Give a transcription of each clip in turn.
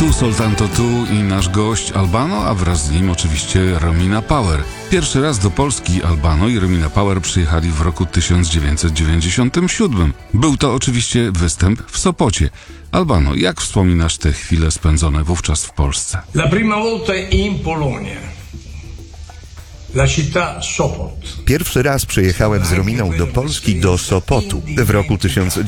Tu Soltanto Tu i nasz gość Albano, a wraz z nim oczywiście Romina Power. Pierwszy raz do Polski Albano i Romina Power przyjechali w roku 1997. Był to oczywiście występ w Sopocie. Albano, jak wspominasz te chwile spędzone wówczas w Polsce? La prima volta in Polonia. La città Sopot. Pierwszy raz przyjechałem z Rominą do Polski, do Sopotu w roku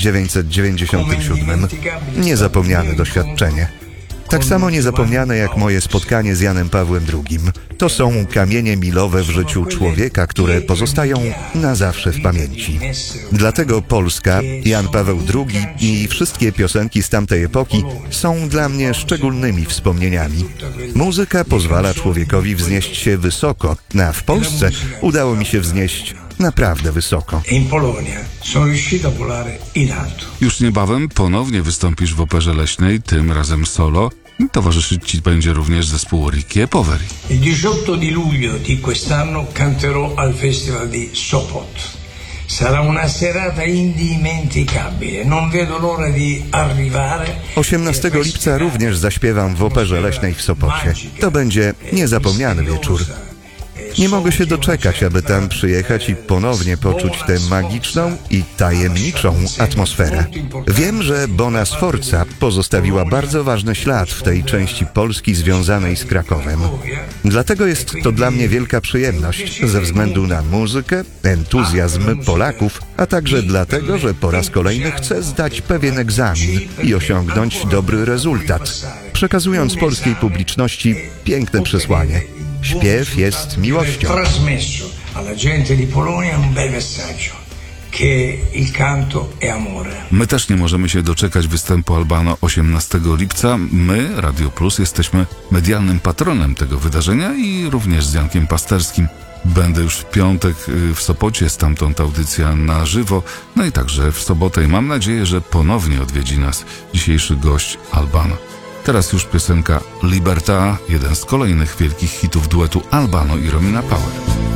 1997. Niezapomniane doświadczenie. Tak samo niezapomniane jak moje spotkanie z Janem Pawłem II. To są kamienie milowe w życiu człowieka, które pozostają na zawsze w pamięci. Dlatego Polska, Jan Paweł II i wszystkie piosenki z tamtej epoki są dla mnie szczególnymi wspomnieniami. Muzyka pozwala człowiekowi wznieść się wysoko, a w Polsce udało mi się wznieść naprawdę wysoko. In Polonia sono riuscito a volare in alto. Już niebawem ponownie wystąpisz w Operze Leśnej, tym razem solo. Towarzyszyć ci będzie również zespół Ricky e Poveri. Il 18 di luglio di quest'anno canterò al Festival di Sopot. Sarà una serata indimenticabile. Non vedo l'ora di arrivare. 18 lipca również zaśpiewam w Operze Leśnej w Sopocie. To będzie niezapomniany wieczór. Nie mogę się doczekać, aby tam przyjechać i ponownie poczuć tę magiczną i tajemniczą atmosferę. Wiem, że Bona Sforza pozostawiła bardzo ważny ślad w tej części Polski związanej z Krakowem. Dlatego jest to dla mnie wielka przyjemność ze względu na muzykę, entuzjazm Polaków, a także dlatego, że po raz kolejny chcę zdać pewien egzamin i osiągnąć dobry rezultat, przekazując polskiej publiczności piękne przesłanie. Śpiew jest miłością. Trasmesso alla gente di Polonia un bel messaggio, che il canto è amore. My też nie możemy się doczekać występu Albano 18 lipca. My, Radio Plus, jesteśmy medialnym patronem tego wydarzenia i również z Jankiem Pasterskim. Będę już w piątek w Sopocie, stamtąd audycja na żywo, no i także w sobotę i mam nadzieję, że ponownie odwiedzi nas dzisiejszy gość Albano. Teraz już piosenka Libertà, jeden z kolejnych wielkich hitów duetu Albano i Romina Power.